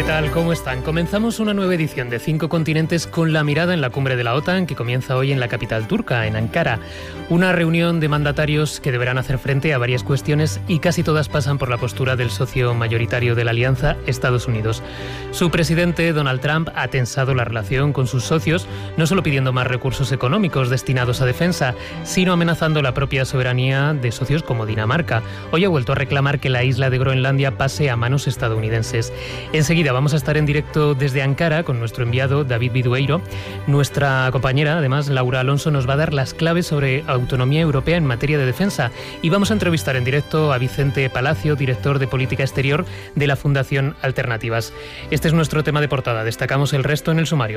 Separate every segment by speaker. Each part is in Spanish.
Speaker 1: ¿Qué tal? ¿Cómo están? Comenzamos una nueva edición de 5 continentes con la mirada en la cumbre de la OTAN que comienza hoy en la capital turca, en Ankara. Una reunión de mandatarios que deberán hacer frente a varias cuestiones y casi todas pasan por la postura del socio mayoritario de la alianza, Estados Unidos. Su presidente, Donald Trump, ha tensado la relación con sus socios, no solo pidiendo más recursos económicos destinados a defensa, sino amenazando la propia soberanía de socios como Dinamarca. Hoy ha vuelto a reclamar que la isla de Groenlandia pase a manos estadounidenses. Enseguida vamos a estar en directo desde Ankara con nuestro enviado David Bidueiro. Nuestra compañera, además, Laura Alonso, nos va a dar las claves sobre autonomía europea en materia de defensa. Y vamos a entrevistar en directo a Vicente Palacio, director de Política Exterior de la Fundación Alternativas. Este es nuestro tema de portada. Destacamos el resto en el sumario.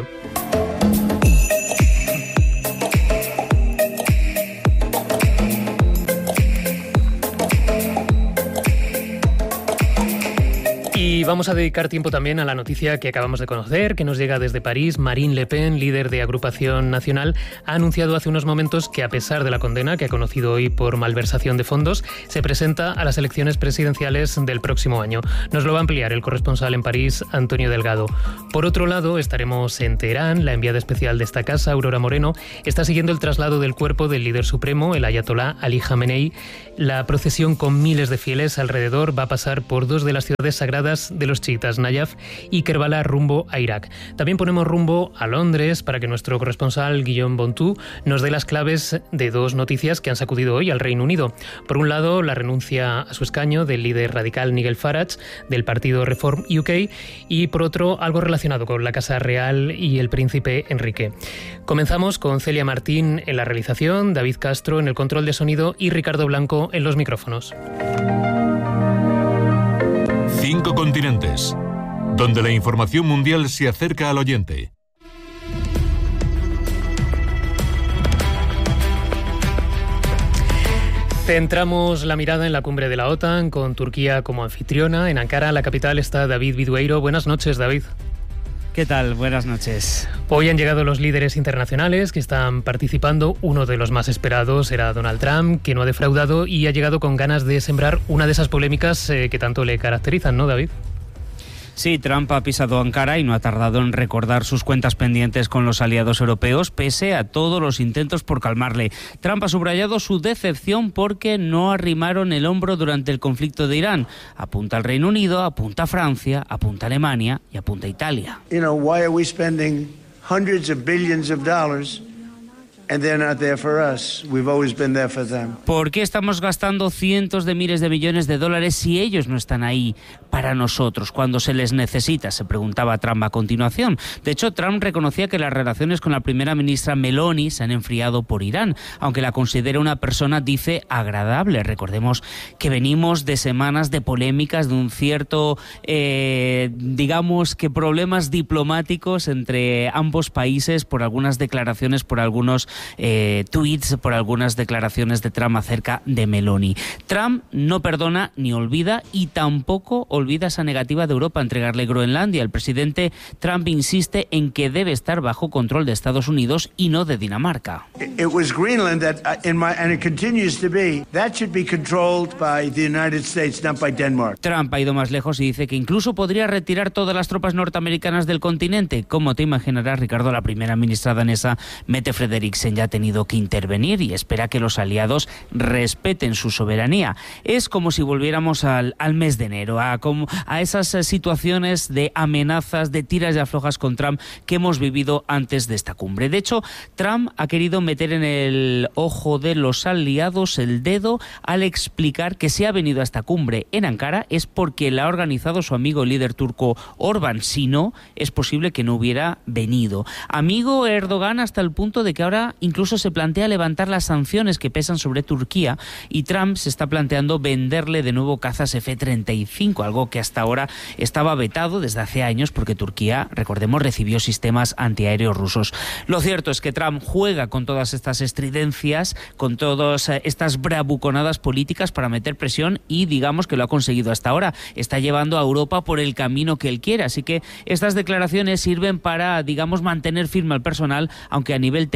Speaker 1: Y vamos a dedicar tiempo también a la noticia que acabamos de conocer, que nos llega desde París. Marine Le Pen, líder de Agrupación Nacional, ha anunciado hace unos momentos que, a pesar de la condena que ha conocido hoy por malversación de fondos, se presenta a las elecciones presidenciales del próximo año. Nos lo va a ampliar el corresponsal en París, Antonio Delgado. Por otro lado, estaremos en Teherán. La enviada especial de esta casa, Aurora Moreno, está siguiendo el traslado del cuerpo del líder supremo, el ayatolá Ali Jamenei. La procesión con miles de fieles alrededor va a pasar por dos de las ciudades sagradas de los chiitas, Nayaf y Kerbala, rumbo a Irak. También ponemos rumbo a Londres para que nuestro corresponsal Guillaume Bontou nos dé las claves de dos noticias que han sacudido hoy al Reino Unido. Por un lado, la renuncia a su escaño del líder radical Nigel Farage del partido Reform UK, y por otro, algo relacionado con la Casa Real y el príncipe Enrique. Comenzamos con Celia Martín en la realización, David Castro en el control de sonido y Ricardo Blanco en los micrófonos.
Speaker 2: 5 continentes, donde la información mundial se acerca al oyente.
Speaker 1: Centramos la mirada en la cumbre de la OTAN, con Turquía como anfitriona. En Ankara, la capital, está David Bidueiro. Buenas noches, David.
Speaker 3: ¿Qué tal? Buenas noches.
Speaker 1: Hoy han llegado los líderes internacionales que están participando. Uno de los más esperados era Donald Trump, que no ha defraudado y ha llegado con ganas de sembrar una de esas polémicas que tanto le caracterizan, ¿no, David?
Speaker 3: Sí, Trump ha pisado Ankara y no ha tardado en recordar sus cuentas pendientes con los aliados europeos, pese a todos los intentos por calmarle. Trump ha subrayado su decepción porque no arrimaron el hombro durante el conflicto de Irán. Apunta al Reino Unido, apunta a Francia, apunta a Alemania y apunta a Italia.
Speaker 4: Why are we spending hundreds of billions of dollars and they're not there for us? We've always been there for them.
Speaker 3: ¿Por qué estamos gastando cientos de miles de millones de dólares si ellos no están ahí para nosotros cuando se les necesita?, se preguntaba Trump a continuación. De hecho, Trump reconocía que las relaciones con la primera ministra Meloni se han enfriado por Irán, aunque la considera una persona, dice, agradable. Recordemos que venimos de semanas de polémicas, de un cierto, digamos que problemas diplomáticos entre ambos países por algunas declaraciones, por algunos tweets, por algunas declaraciones de Trump acerca de Meloni. Trump no perdona ni olvida, y tampoco olvida esa negativa de Europa a entregarle Groenlandia. El presidente Trump insiste en que debe estar bajo control de Estados Unidos y no de Dinamarca.
Speaker 4: It was Greenland and it continues to be. That should be controlled by the United States, not by Denmark.
Speaker 3: Trump ha ido más lejos y dice que incluso podría retirar todas las tropas norteamericanas del continente. Como te imaginarás, Ricardo, la primera ministra danesa, Mette Frederiksen, ya ha tenido que intervenir y espera que los aliados respeten su soberanía. Es como si volviéramos al mes de enero, a esas situaciones de amenazas, de tiras y aflojas con Trump que hemos vivido antes de esta cumbre. De hecho, Trump ha querido meter en el ojo de los aliados el dedo al explicar que si ha venido a esta cumbre en Ankara es porque la ha organizado su amigo el líder turco Orbán. Si no, es posible que no hubiera venido. Amigo Erdogan hasta el punto de que ahora incluso se plantea levantar las sanciones que pesan sobre Turquía, y Trump se está planteando venderle de nuevo cazas F-35, algo que hasta ahora estaba vetado desde hace años porque Turquía, recordemos, recibió sistemas antiaéreos rusos. Lo cierto es que Trump juega con todas estas estridencias, con todas estas bravuconadas políticas para meter presión, y digamos que lo ha conseguido hasta ahora. Está llevando a Europa por el camino que él quiere, así que estas declaraciones sirven para, digamos, mantener firme al personal, aunque a nivel técnico hay que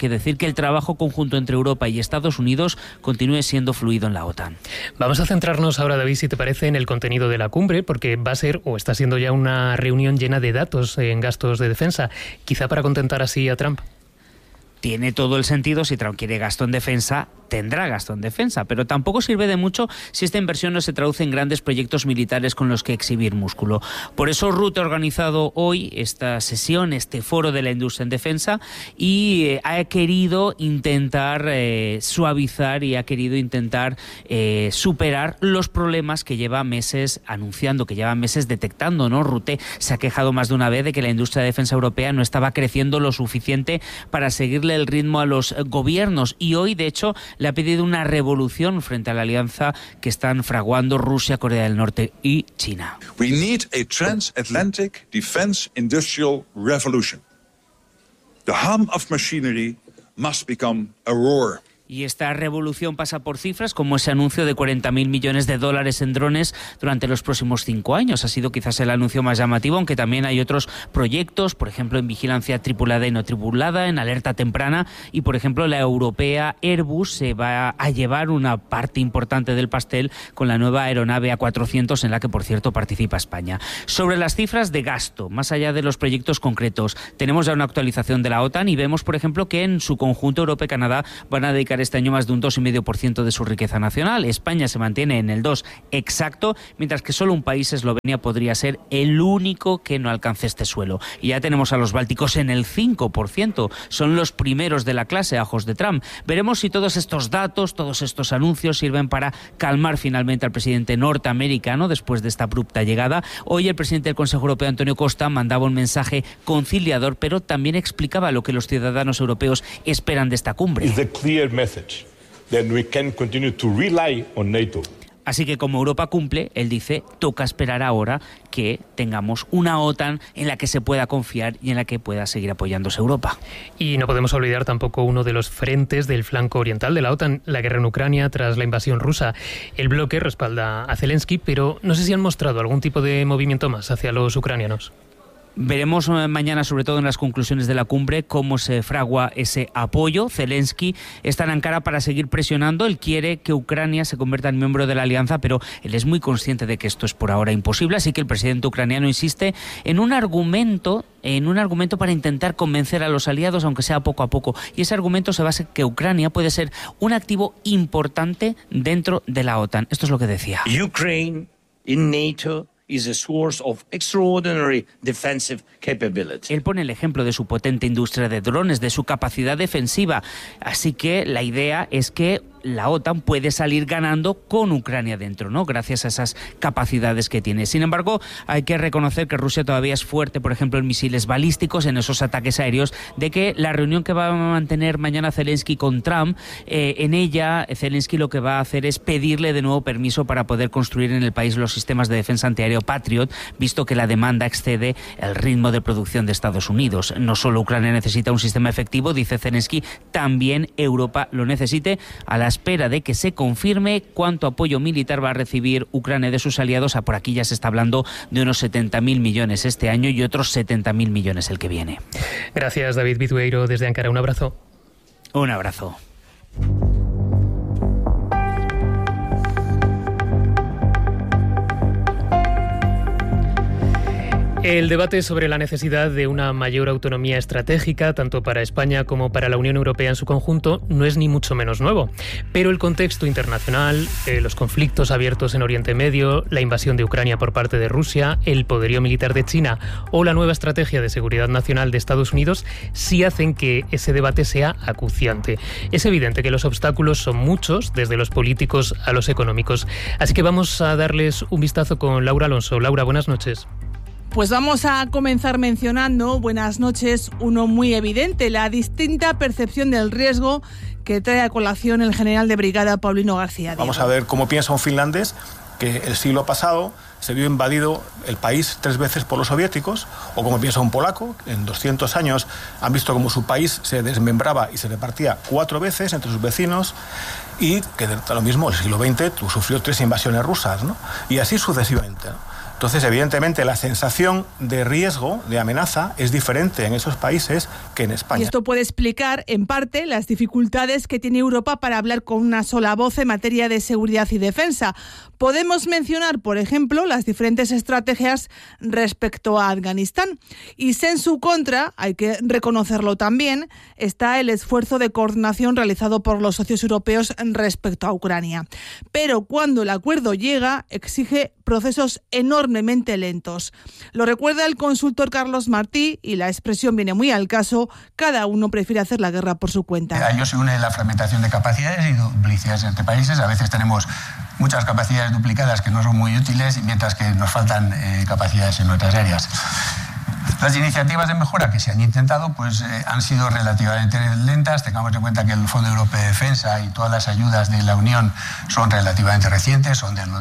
Speaker 3: decir que el trabajo conjunto entre Europa y Estados Unidos continúe siendo fluido en la OTAN.
Speaker 1: Vamos a centrarnos ahora, David, si te parece, en el contenido de la cumbre, porque va a ser o está siendo ya una reunión llena de datos en gastos de defensa, quizá para contentar así a Trump.
Speaker 3: Tiene todo el sentido. Si Trump quiere gasto en defensa, tendrá gasto en defensa, pero tampoco sirve de mucho si esta inversión no se traduce en grandes proyectos militares con los que exhibir músculo. Por eso Rutte ha organizado hoy esta sesión, este foro de la industria en defensa, y ha querido intentar suavizar y ha querido intentar superar los problemas que lleva meses anunciando, que lleva meses detectando, ¿no? Rutte se ha quejado más de una vez de que la industria de defensa europea no estaba creciendo lo suficiente para seguirle el ritmo a los gobiernos, y hoy, de hecho, le ha pedido una revolución frente a la alianza que están fraguando Rusia, Corea del Norte y China.
Speaker 5: We need a transatlantic defense industrial revolution. The hum of machinery must become a roar.
Speaker 3: Y esta revolución pasa por cifras como ese anuncio de 40.000 millones de dólares en drones durante los próximos 5 años. Ha sido quizás el anuncio más llamativo, aunque también hay otros proyectos, por ejemplo, en vigilancia tripulada y no tripulada, en alerta temprana, y por ejemplo la europea Airbus se va a llevar una parte importante del pastel con la nueva aeronave A400, en la que, por cierto, participa España. Sobre las cifras de gasto, más allá de los proyectos concretos, tenemos ya una actualización de la OTAN y vemos, por ejemplo, que en su conjunto Europa y Canadá van a dedicar este año más de un 2,5% de su riqueza nacional. España se mantiene en el 2 exacto, mientras que solo un país, Eslovenia, podría ser el único que no alcance este suelo. Y ya tenemos a los bálticos en el 5%. Son los primeros de la clase a ojos de Trump. Veremos si todos estos datos, todos estos anuncios sirven para calmar finalmente al presidente norteamericano después de esta abrupta llegada. Hoy el presidente del Consejo Europeo, Antonio Costa, mandaba un mensaje conciliador, pero también explicaba lo que los ciudadanos europeos esperan de esta cumbre.
Speaker 6: That we can continue to rely on NATO.
Speaker 3: Así que como Europa cumple, él dice, toca esperar ahora que tengamos una OTAN en la que se pueda confiar y en la que pueda seguir apoyándose Europa.
Speaker 1: Y no podemos olvidar tampoco uno de los frentes del flanco oriental de la OTAN, la guerra en Ucrania tras la invasión rusa. El bloque respalda a Zelensky, pero no sé si han mostrado algún tipo de movimiento más hacia los ucranianos.
Speaker 3: Veremos mañana, sobre todo en las conclusiones de la cumbre, cómo se fragua ese apoyo. Zelensky está en Ankara para seguir presionando. Él quiere que Ucrania se convierta en miembro de la alianza, pero él es muy consciente de que esto es por ahora imposible. Así que el presidente ucraniano insiste en un argumento para intentar convencer a los aliados, aunque sea poco a poco. Y ese argumento se basa en que Ucrania puede ser un activo importante dentro de la OTAN. Esto es lo que decía.
Speaker 7: Ukraine in NATO is a source of extraordinary defensive capability.
Speaker 3: Él pone el ejemplo de su potente industria de drones, de su capacidad defensiva. Así que la idea es que la OTAN puede salir ganando con Ucrania dentro, ¿no? Gracias a esas capacidades que tiene. Sin embargo, hay que reconocer que Rusia todavía es fuerte, por ejemplo, en misiles balísticos, en esos ataques aéreos, de que la reunión que va a mantener mañana Zelensky con Trump, en ella Zelensky lo que va a hacer es pedirle de nuevo permiso para poder construir en el país los sistemas de defensa antiaéreo Patriot, visto que la demanda excede el ritmo de producción de Estados Unidos. No solo Ucrania necesita un sistema efectivo, dice Zelensky, también Europa lo necesite, a la espera de que se confirme cuánto apoyo militar va a recibir Ucrania de sus aliados. Por aquí ya se está hablando de unos 70.000 millones este año y otros 70.000 millones el que viene.
Speaker 1: Gracias, David Bitueiro, desde Ankara. Un abrazo.
Speaker 3: Un abrazo.
Speaker 1: El debate sobre la necesidad de una mayor autonomía estratégica, tanto para España como para la Unión Europea en su conjunto, no es ni mucho menos nuevo. Pero el contexto internacional, los conflictos abiertos en Oriente Medio, la invasión de Ucrania por parte de Rusia, el poderío militar de China o la nueva estrategia de seguridad nacional de Estados Unidos sí hacen que ese debate sea acuciante. Es evidente que los obstáculos son muchos, desde los políticos a los económicos. Así que vamos a darles un vistazo con Laura Alonso. Laura, buenas noches.
Speaker 8: Pues vamos a comenzar mencionando, buenas noches, uno muy evidente, la distinta percepción del riesgo que trae a colación el general de brigada Paulino García.
Speaker 9: Vamos a ver cómo piensa un finlandés que el siglo pasado se vio invadido el país 3 veces por los soviéticos, o como piensa un polaco, en 200 años han visto cómo su país se desmembraba y se repartía 4 veces entre sus vecinos, y que lo mismo el siglo XX sufrió 3 invasiones rusas, ¿no? Y así sucesivamente, ¿no? Entonces, evidentemente, la sensación de riesgo, de amenaza, es diferente en esos países que en España.
Speaker 8: Y esto puede explicar, en parte, las dificultades que tiene Europa para hablar con una sola voz en materia de seguridad y defensa. Podemos mencionar, por ejemplo, las diferentes estrategias respecto a Afganistán. Y en su contra, hay que reconocerlo también, está el esfuerzo de coordinación realizado por los socios europeos respecto a Ucrania. Pero cuando el acuerdo llega, exige procesos enormemente lentos. Lo recuerda el consultor Carlos Martí y la expresión viene muy al caso: cada uno prefiere hacer la guerra por su cuenta.
Speaker 10: A ello se une la fragmentación de capacidades y duplicidades entre países. A veces tenemos muchas capacidades duplicadas que no son muy útiles, mientras que nos faltan capacidades en otras áreas. Las iniciativas de mejora que se han intentado pues, han sido relativamente lentas. Tengamos en cuenta que el Fondo Europeo de Defensa y todas las ayudas de la Unión son relativamente recientes, son del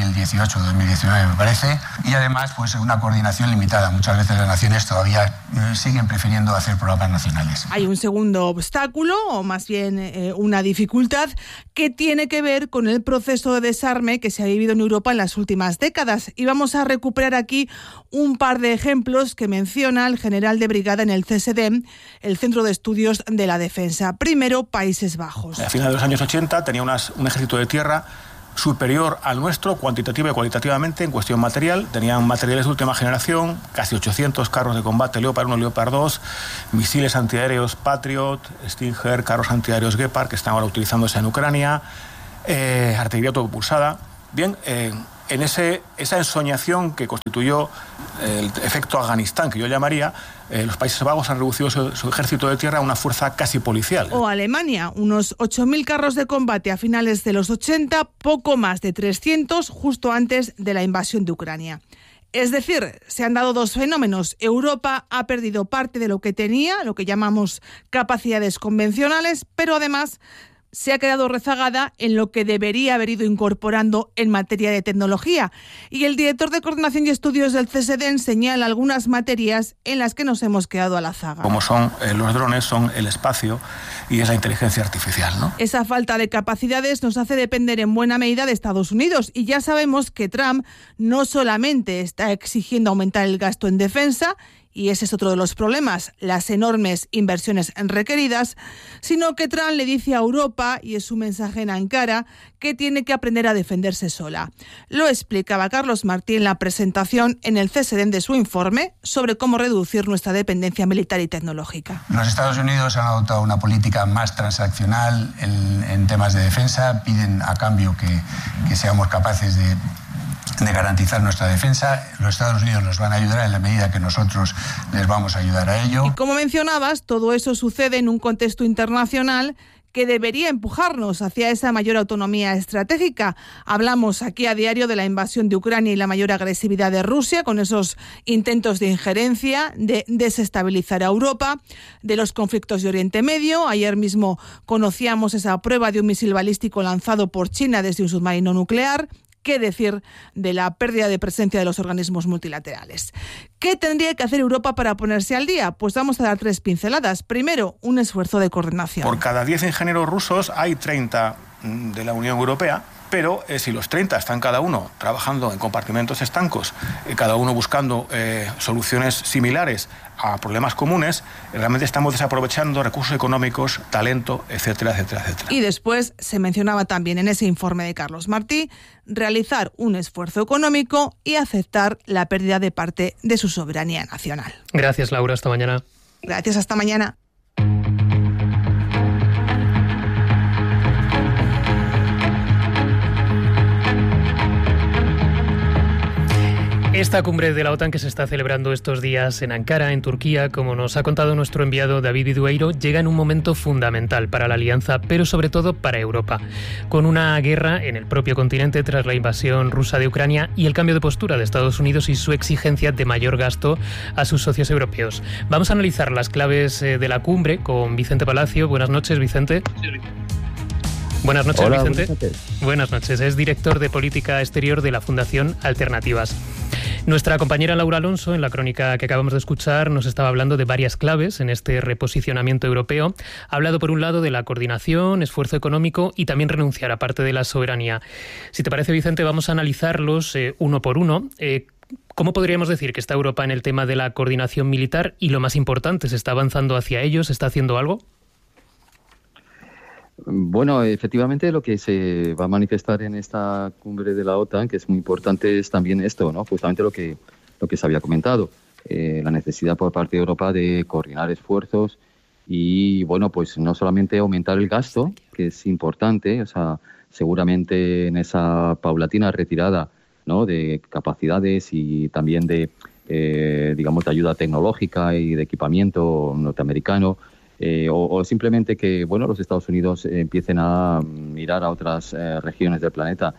Speaker 10: 2018-2019 me parece, y además pues, una coordinación limitada. Muchas veces las naciones todavía siguen prefiriendo hacer programas nacionales.
Speaker 8: Hay un segundo obstáculo, o más bien una dificultad, que tiene que ver con el proceso de desarme que se ha vivido en Europa en las últimas décadas. Y vamos a recuperar aquí un par de ejemplos que menciona el general de brigada en el CSDM, el Centro de Estudios de la Defensa. Primero, Países Bajos.
Speaker 9: A finales de los años 80 tenía un ejército de tierra superior al nuestro, cuantitativa y cualitativamente, en cuestión material. Tenían materiales de última generación, casi 800 carros de combate Leopard 1, Leopard 2, misiles antiaéreos Patriot, Stinger, carros antiaéreos Gepard, que están ahora utilizándose en Ucrania, artillería autopropulsada. Bien, en esa ensoñación que constituyó el efecto Afganistán, que yo llamaría, los Países Bajos han reducido su ejército de tierra a una fuerza casi policial.
Speaker 8: O Alemania, unos 8.000 carros de combate a finales de los 80, poco más de 300 justo antes de la invasión de Ucrania. Es decir, se han dado dos fenómenos. Europa ha perdido parte de lo que tenía, lo que llamamos capacidades convencionales, pero además se ha quedado rezagada en lo que debería haber ido incorporando en materia de tecnología. Y el director de Coordinación y Estudios del CSDN señala algunas materias en las que nos hemos quedado a la zaga.
Speaker 9: Como son los drones, son el espacio y es la inteligencia artificial, ¿no?
Speaker 8: Esa falta de capacidades nos hace depender en buena medida de Estados Unidos. Y ya sabemos que Trump no solamente está exigiendo aumentar el gasto en defensa, y ese es otro de los problemas, las enormes inversiones requeridas, sino que Trump le dice a Europa, y es su mensaje en Ankara, que tiene que aprender a defenderse sola. Lo explicaba Carlos Martí en la presentación en el CSDN de su informe sobre cómo reducir nuestra dependencia militar y tecnológica.
Speaker 10: Los Estados Unidos han adoptado una política más transaccional en temas de defensa, piden a cambio que seamos capaces de garantizar nuestra defensa. Los Estados Unidos nos van a ayudar en la medida que nosotros les vamos a ayudar a ello.
Speaker 8: Y como mencionabas, todo eso sucede en un contexto internacional que debería empujarnos hacia esa mayor autonomía estratégica. Hablamos aquí a diario de la invasión de Ucrania y la mayor agresividad de Rusia, con esos intentos de injerencia, de desestabilizar a Europa, de los conflictos de Oriente Medio. Ayer mismo conocíamos esa prueba de un misil balístico lanzado por China desde un submarino nuclear. ¿Qué decir de la pérdida de presencia de los organismos multilaterales? ¿Qué tendría que hacer Europa para ponerse al día? Pues vamos a dar 3 pinceladas. Primero, un esfuerzo de coordinación.
Speaker 9: Por cada 10 ingenieros rusos hay 30 de la Unión Europea, pero si los 30 están cada uno trabajando en compartimentos estancos, cada uno buscando soluciones similares a problemas comunes, realmente estamos desaprovechando recursos económicos, talento, etcétera, etcétera, etcétera.
Speaker 8: Y después se mencionaba también en ese informe de Carlos Martí realizar un esfuerzo económico y aceptar la pérdida de parte de su soberanía nacional.
Speaker 1: Gracias, Laura. Hasta mañana.
Speaker 8: Gracias, hasta mañana.
Speaker 1: Esta cumbre de la OTAN que se está celebrando estos días en Ankara, en Turquía, como nos ha contado nuestro enviado David Idueiro, llega en un momento fundamental para la alianza, pero sobre todo para Europa, con una guerra en el propio continente tras la invasión rusa de Ucrania y el cambio de postura de Estados Unidos y su exigencia de mayor gasto a sus socios europeos. Vamos a analizar las claves de la cumbre con Vicente Palacio. Buenas noches, Vicente. Buenas noches,
Speaker 11: Hola,
Speaker 1: Vicente. Buenas noches. Es director de Política Exterior de la Fundación Alternativas. Nuestra compañera Laura Alonso, en la crónica que acabamos de escuchar, nos estaba hablando de varias claves en este reposicionamiento europeo. Ha hablado, por un lado, de la coordinación, esfuerzo económico y también renunciar a parte de la soberanía. Si te parece, Vicente, vamos a analizarlos uno por uno. ¿Cómo podríamos decir que está Europa en el tema de la coordinación militar? Y lo más importante, ¿se está avanzando hacia ello? ¿Se está haciendo algo?
Speaker 11: Bueno, efectivamente lo que se va a manifestar en esta cumbre de la OTAN, que es muy importante, es también esto, ¿no? Justamente lo que se había comentado, la necesidad por parte de Europa de coordinar esfuerzos y, bueno, pues no solamente aumentar el gasto, que es importante, o sea, seguramente en esa paulatina retirada, ¿no?, de capacidades y también de, digamos, de ayuda tecnológica y de equipamiento norteamericano, o simplemente que, bueno, los Estados Unidos empiecen a mirar a otras regiones del planeta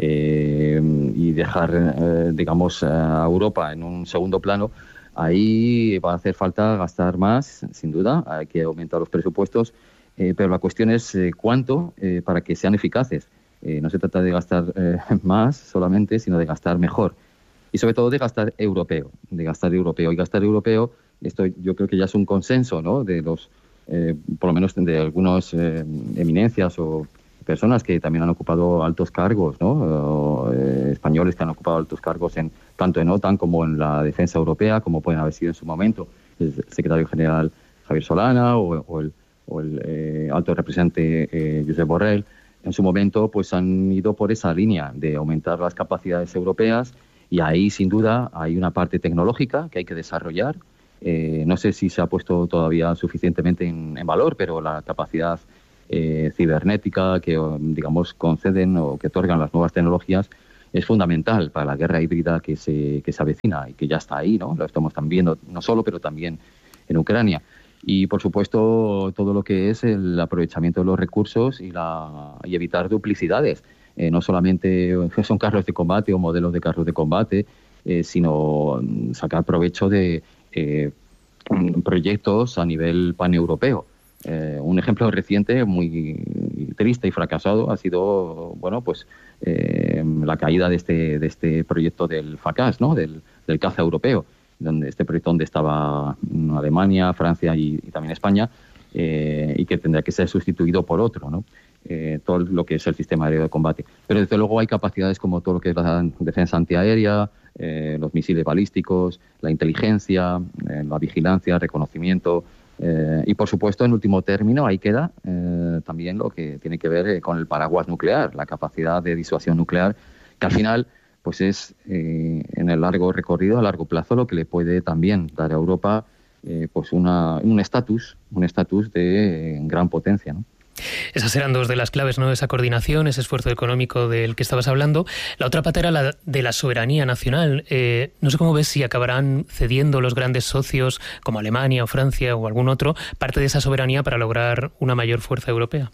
Speaker 11: y dejar, digamos, a Europa en un segundo plano. Ahí va a hacer falta gastar más, sin duda, hay que aumentar los presupuestos, pero la cuestión es cuánto para que sean eficaces. No se trata de gastar más solamente, sino de gastar mejor. Y sobre todo de gastar europeo. Y gastar europeo, esto yo creo que ya es un consenso, ¿no?, de los, por lo menos de algunas eminencias o personas que también han ocupado altos cargos, ¿no?, españoles que han ocupado altos cargos tanto en OTAN como en la defensa europea, como pueden haber sido en su momento el secretario general Javier Solana o el alto representante Josep Borrell. En su momento pues han ido por esa línea de aumentar las capacidades europeas, y ahí sin duda hay una parte tecnológica que hay que desarrollar. No sé si se ha puesto todavía suficientemente en valor, pero la capacidad cibernética que, digamos, conceden o que otorgan las nuevas tecnologías es fundamental para la guerra híbrida que se avecina y que ya está ahí, ¿no? Lo estamos también viendo, no solo, pero también en Ucrania. Y, por supuesto, todo lo que es el aprovechamiento de los recursos y evitar duplicidades. No solamente son carros de combate o modelos de carros de combate, sino sacar provecho de proyectos a nivel paneuropeo. Un ejemplo reciente, muy triste y fracasado, ha sido, bueno, pues la caída de este proyecto del FCAS, ¿no?, del caza europeo, este proyecto donde estaba Alemania, Francia y también España, y que tendrá que ser sustituido por otro, ¿no? Todo lo que es el sistema aéreo de combate. Pero desde luego hay capacidades como todo lo que es la defensa antiaérea, los misiles balísticos, la inteligencia, la vigilancia, reconocimiento, y por supuesto, en último término, ahí queda también lo que tiene que ver con el paraguas nuclear, la capacidad de disuasión nuclear, que al final pues es en el largo recorrido, a largo plazo, lo que le puede también dar a Europa pues un estatus de gran potencia, ¿no?
Speaker 1: Esas eran dos de las claves, ¿no?, esa coordinación, ese esfuerzo económico del que estabas hablando. La otra pata era la de la soberanía nacional. No sé cómo ves si acabarán cediendo los grandes socios como Alemania o Francia o algún otro parte de esa soberanía para lograr una mayor fuerza europea.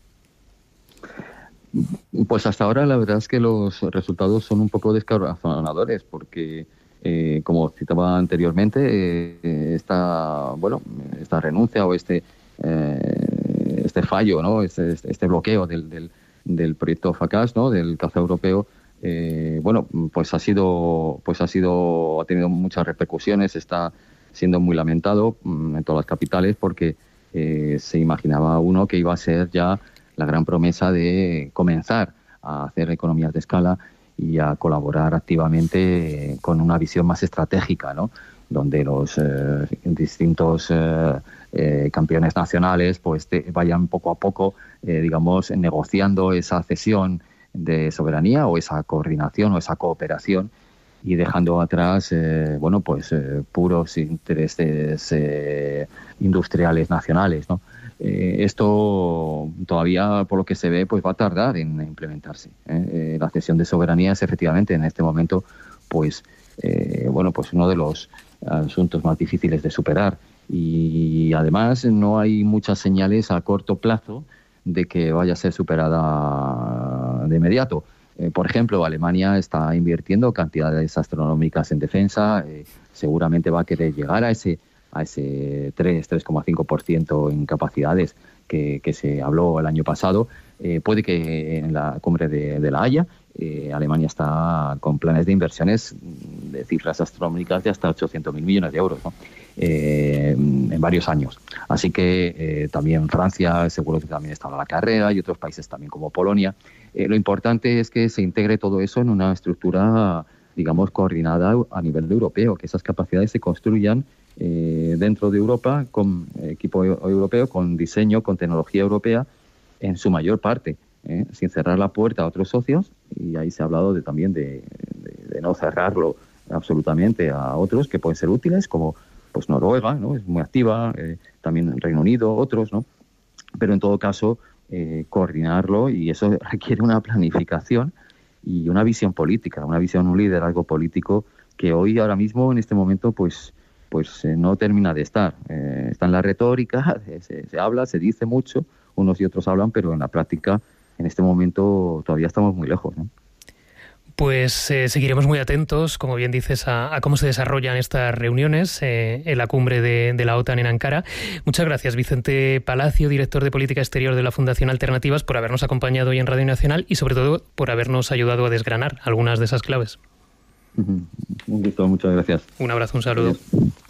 Speaker 11: Pues hasta ahora la verdad es que los resultados son un poco descorazonadores porque, como citaba anteriormente, esta renuncia o este fallo, ¿no?, este bloqueo del proyecto FCAS, ¿no?, del caza europeo, pues ha tenido muchas repercusiones, está siendo muy lamentado en todas las capitales porque se imaginaba uno que iba a ser ya la gran promesa de comenzar a hacer economías de escala y a colaborar activamente con una visión más estratégica, ¿no?, donde los distintos campeones nacionales pues vayan poco a poco, digamos, negociando esa cesión de soberanía o esa coordinación o esa cooperación y dejando atrás, puros intereses industriales nacionales, ¿no? Esto todavía, por lo que se ve, pues va a tardar en implementarse. La cesión de soberanía es efectivamente en este momento, pues uno de los asuntos más difíciles de superar. Y además no hay muchas señales a corto plazo de que vaya a ser superada de inmediato. Por ejemplo, Alemania está invirtiendo cantidades astronómicas en defensa, seguramente va a querer llegar a ese 3,5% en capacidades que se habló el año pasado. Puede que en la cumbre de La Haya Alemania está con planes de inversiones de cifras astronómicas de hasta 800.000 millones de euros, ¿no?, en varios años. Así que también Francia seguro que también está a la carrera y otros países también como Polonia. Lo importante es que se integre todo eso en una estructura digamos, coordinada a nivel europeo, que esas capacidades se construyan dentro de Europa con equipo europeo, con diseño, con tecnología europea en su mayor parte, sin cerrar la puerta a otros socios, y ahí se ha hablado también de no cerrarlo absolutamente a otros que pueden ser útiles, como pues Noruega, ¿no? Es muy activa, también Reino Unido, otros, ¿no? Pero en todo caso coordinarlo, y eso requiere una planificación y una visión política, un liderazgo político que hoy, ahora mismo, en este momento, pues no termina de estar. Está en la retórica, se habla, se dice mucho, unos y otros hablan, pero en la práctica, en este momento, todavía estamos muy lejos, ¿no?
Speaker 1: Pues seguiremos muy atentos, como bien dices, a cómo se desarrollan estas reuniones en la cumbre de la OTAN en Ankara. Muchas gracias, Vicente Palacio, director de Política Exterior de la Fundación Alternativas, por habernos acompañado hoy en Radio Nacional y, sobre todo, por habernos ayudado a desgranar algunas de esas claves.
Speaker 11: Un gusto, muchas gracias.
Speaker 1: Un abrazo, un saludo.
Speaker 11: Adiós.